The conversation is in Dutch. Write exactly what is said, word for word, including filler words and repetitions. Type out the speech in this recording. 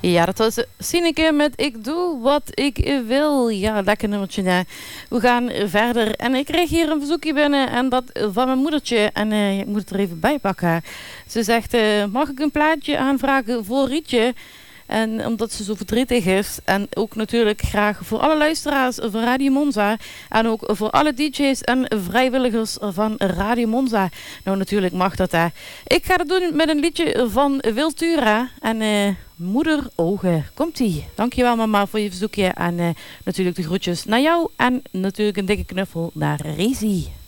Ja, dat was Sineke met Ik doe wat ik wil. Ja, lekker nummertje. Ja. We gaan verder. En ik kreeg hier een verzoekje binnen. En dat van mijn moedertje. En uh, ik moet het er even bij pakken. Ze zegt, uh, mag ik een plaatje aanvragen voor Rietje? En omdat ze zo verdrietig is. En ook natuurlijk graag voor alle luisteraars van Radio Monza. En ook voor alle D J's en vrijwilligers van Radio Monza. Nou, natuurlijk mag dat. Hè. Ik ga het doen met een liedje van Wiltura. En uh, Moeder Ogen. Komt-ie. Dankjewel mama voor je verzoekje. En uh, natuurlijk de groetjes naar jou. En natuurlijk een dikke knuffel naar Rezi.